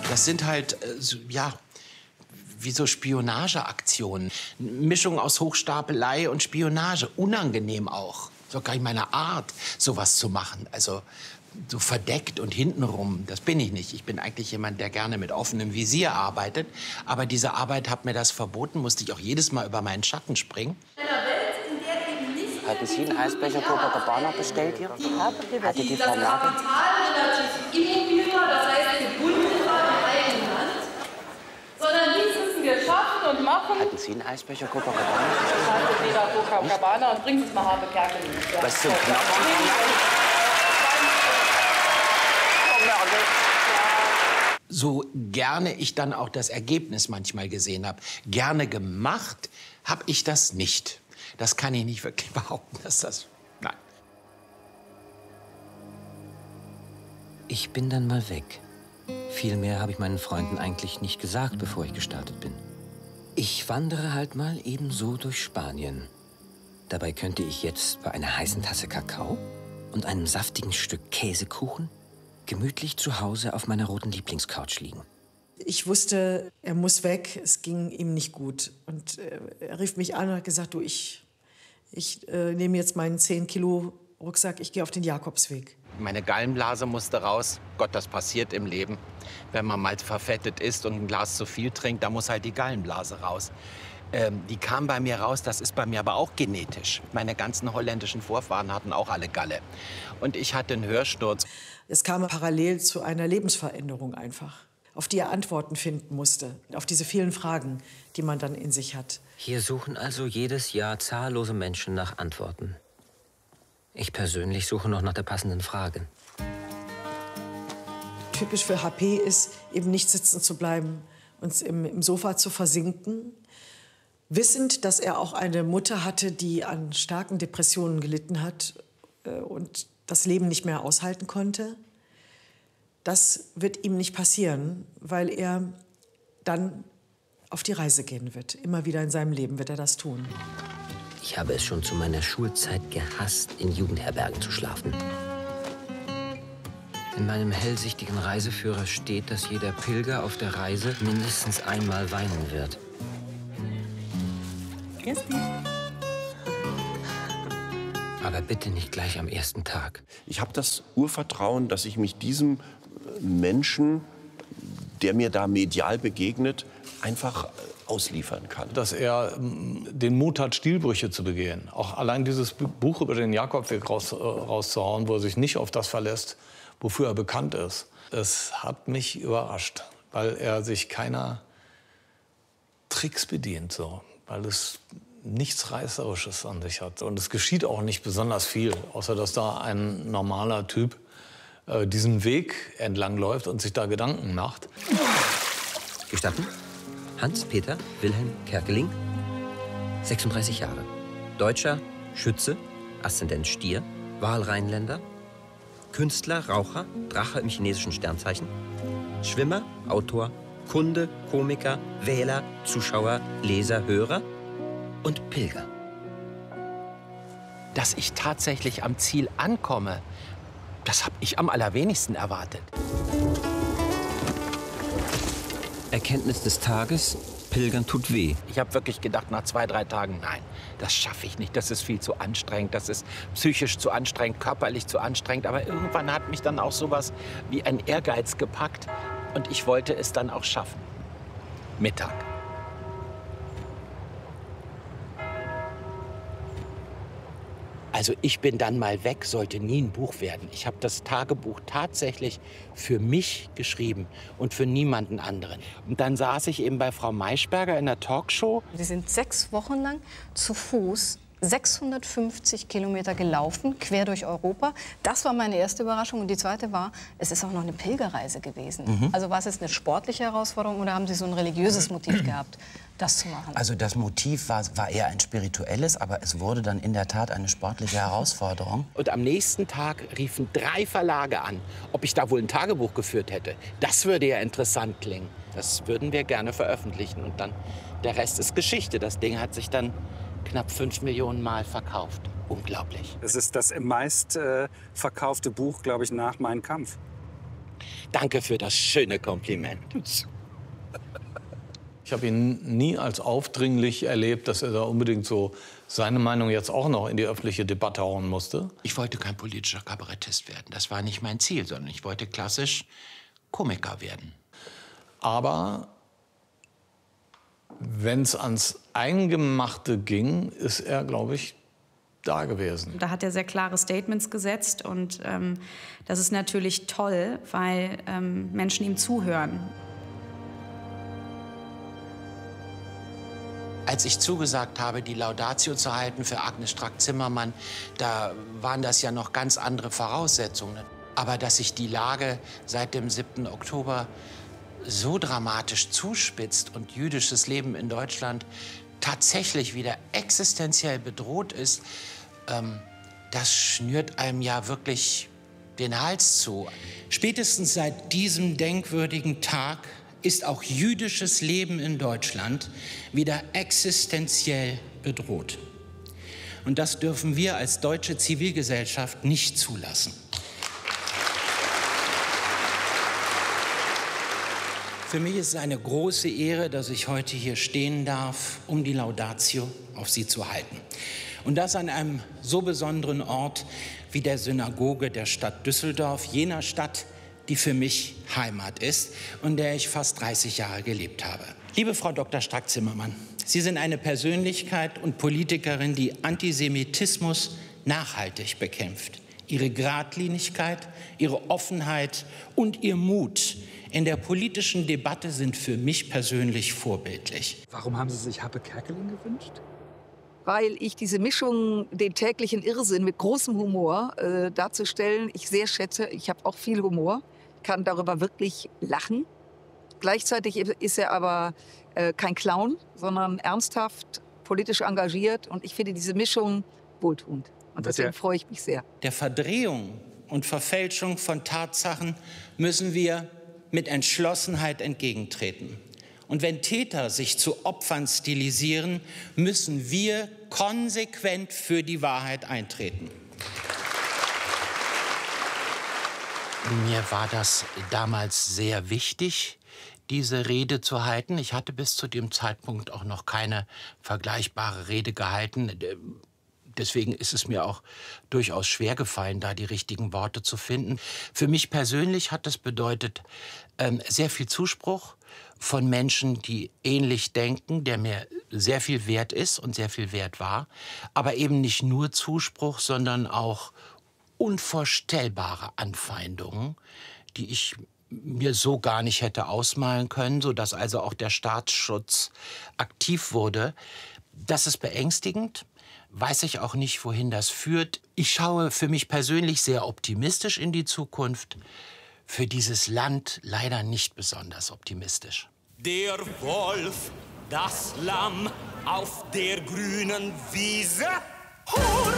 Das sind halt, ja, wie so Spionageaktionen. Mischung aus Hochstapelei und Spionage. Unangenehm auch. So gar nicht meine Art, sowas zu machen. Also so verdeckt und hintenrum, das bin ich nicht. Ich bin eigentlich jemand, der gerne mit offenem Visier arbeitet. Aber diese Arbeit hat mir das verboten, musste ich auch jedes Mal über meinen Schatten springen. Hatten Sie einen Eisbecher Copacabana bestellt hier? Hatte die Frau Das Kapital relativ immobil war, das heißt gebunden war in eigenen Hand, sondern dies müssen wir schaffen und machen. Hatten Sie einen Eisbecher Copacabana bestellt? Ich hatte wieder Copacabana und bringen Sie es mal Habe Kerkel mit. Was zum So gerne ich dann auch das Ergebnis manchmal gesehen habe, gerne gemacht habe ich das nicht. Das kann ich nicht wirklich behaupten, dass das... Nein. Ich bin dann mal weg. Viel mehr habe ich meinen Freunden eigentlich nicht gesagt, bevor ich gestartet bin. Ich wandere halt mal ebenso durch Spanien. Dabei könnte ich jetzt bei einer heißen Tasse Kakao und einem saftigen Stück Käsekuchen gemütlich zu Hause auf meiner roten Lieblingscouch liegen. Ich wusste, er muss weg, es ging ihm nicht gut. Und er rief mich an und hat gesagt, du, ich nehme jetzt meinen 10-Kilo-Rucksack, ich gehe auf den Jakobsweg. Meine Gallenblase musste raus. Gott, das passiert im Leben. Wenn man mal verfettet ist und ein Glas zu viel trinkt, da muss halt die Gallenblase raus. Die kam bei mir raus, das ist bei mir aber auch genetisch. Meine ganzen holländischen Vorfahren hatten auch alle Galle. Und ich hatte einen Hörsturz. Es kam parallel zu einer Lebensveränderung einfach, auf die er Antworten finden musste, auf diese vielen Fragen, die man dann in sich hat. Hier suchen also jedes Jahr zahllose Menschen nach Antworten. Ich persönlich suche noch nach der passenden Frage. Typisch für HP ist, eben nicht sitzen zu bleiben und im Sofa zu versinken, wissend, dass er auch eine Mutter hatte, die an starken Depressionen gelitten hat und das Leben nicht mehr aushalten konnte. Das wird ihm nicht passieren, weil er dann auf die Reise gehen wird. Immer wieder in seinem Leben wird er das tun. Ich habe es schon zu meiner Schulzeit gehasst, in Jugendherbergen zu schlafen. In meinem hellsichtigen Reiseführer steht, dass jeder Pilger auf der Reise mindestens einmal weinen wird. Aber bitte nicht gleich am ersten Tag. Ich habe das Urvertrauen, dass ich mich diesem Menschen, der mir da medial begegnet, einfach ausliefern kann. Dass er den Mut hat, Stilbrüche zu begehen. Auch allein dieses Buch über den Jakobsweg rauszuhauen, wo er sich nicht auf das verlässt, wofür er bekannt ist. Es hat mich überrascht, weil er sich keiner Tricks bedient, so, weil es nichts Reißerisches an sich hat. Und es geschieht auch nicht besonders viel, außer dass da ein normaler Typ diesen Weg entlang läuft und sich da Gedanken macht. Gestatten? Hans-Peter Wilhelm Kerkeling, 36 Jahre. Deutscher, Schütze, Aszendent Stier, Wahlrheinländer, Künstler, Raucher, Drache im chinesischen Sternzeichen, Schwimmer, Autor, Kunde, Komiker, Wähler, Zuschauer, Leser, Hörer und Pilger. Dass ich tatsächlich am Ziel ankomme, das habe ich am allerwenigsten erwartet. Erkenntnis des Tages: Pilgern tut weh. Ich habe wirklich gedacht, nach 2, 3 Tagen, nein, das schaffe ich nicht. Das ist viel zu anstrengend, das ist psychisch zu anstrengend, körperlich zu anstrengend. Aber irgendwann hat mich dann auch sowas wie ein Ehrgeiz gepackt. Und ich wollte es dann auch schaffen. Mittag. Also ich bin dann mal weg, sollte nie ein Buch werden. Ich habe das Tagebuch tatsächlich für mich geschrieben und für niemanden anderen. Und dann saß ich eben bei Frau Maischberger in der Talkshow. Wir sind 6 Wochen lang zu Fuß 650 Kilometer gelaufen, quer durch Europa. Das war meine erste Überraschung. Und die zweite war, es ist auch noch eine Pilgerreise gewesen. Also war es jetzt eine sportliche Herausforderung oder haben Sie so ein religiöses Motiv gehabt, das zu machen? Also das Motiv war eher ein spirituelles, aber es wurde dann in der Tat eine sportliche Herausforderung. Und am nächsten Tag riefen 3 Verlage an, ob ich da wohl ein Tagebuch geführt hätte. Das würde ja interessant klingen. Das würden wir gerne veröffentlichen. Und dann, der Rest ist Geschichte. Das Ding hat sich dann knapp 5 Millionen Mal verkauft. Unglaublich. Es ist das meist verkaufte Buch, glaube ich, nach Mein Kampf. Danke für das schöne Kompliment. Ich habe ihn nie als aufdringlich erlebt, dass er da unbedingt so seine Meinung jetzt auch noch in die öffentliche Debatte hauen musste. Ich wollte kein politischer Kabarettist werden. Das war nicht mein Ziel, sondern ich wollte klassisch Komiker werden. Aber wenn es ans Eingemachte ging, ist er, glaube ich, da gewesen. Da hat er sehr klare Statements gesetzt und das ist natürlich toll, weil Menschen ihm zuhören. Als ich zugesagt habe, die Laudatio zu halten für Agnes Strack-Zimmermann, da waren das ja noch ganz andere Voraussetzungen. Aber dass sich die Lage seit dem 7. Oktober so dramatisch zuspitzt und jüdisches Leben in Deutschland tatsächlich wieder existenziell bedroht ist, das schnürt einem ja wirklich den Hals zu. Spätestens seit diesem denkwürdigen Tag ist auch jüdisches Leben in Deutschland wieder existenziell bedroht. Und das dürfen wir als deutsche Zivilgesellschaft nicht zulassen. Für mich ist es eine große Ehre, dass ich heute hier stehen darf, um die Laudatio auf Sie zu halten. Und das an einem so besonderen Ort wie der Synagoge der Stadt Düsseldorf, jener Stadt, die für mich Heimat ist und in der ich fast 30 Jahre gelebt habe. Liebe Frau Dr. Strack-Zimmermann, Sie sind eine Persönlichkeit und Politikerin, die Antisemitismus nachhaltig bekämpft. Ihre Geradlinigkeit, Ihre Offenheit und Ihr Mut in der politischen Debatte sind für mich persönlich vorbildlich. Warum haben Sie sich Happe Kerkeling gewünscht? Weil ich diese Mischung, den täglichen Irrsinn mit großem Humor darzustellen, ich sehr schätze. Ich habe auch viel Humor, kann darüber wirklich lachen. Gleichzeitig ist er aber kein Clown, sondern ernsthaft, politisch engagiert. Und ich finde diese Mischung wohltuend. Und deswegen freue ich mich sehr. Der Verdrehung und Verfälschung von Tatsachen müssen wir mit Entschlossenheit entgegentreten. Und wenn Täter sich zu Opfern stilisieren, müssen wir konsequent für die Wahrheit eintreten. Mir war das damals sehr wichtig, diese Rede zu halten. Ich hatte bis zu dem Zeitpunkt auch noch keine vergleichbare Rede gehalten. Deswegen ist es mir auch durchaus schwer gefallen, da die richtigen Worte zu finden. Für mich persönlich hat das bedeutet sehr viel Zuspruch von Menschen, die ähnlich denken, der mir sehr viel wert ist und sehr viel wert war. Aber eben nicht nur Zuspruch, sondern auch unvorstellbare Anfeindungen, die ich mir so gar nicht hätte ausmalen können, sodass also auch der Staatsschutz aktiv wurde. Das ist beängstigend. Weiß ich auch nicht, wohin das führt. Ich schaue für mich persönlich sehr optimistisch in die Zukunft. Für dieses Land leider nicht besonders optimistisch. Der Wolf, das Lamm auf der grünen Wiese.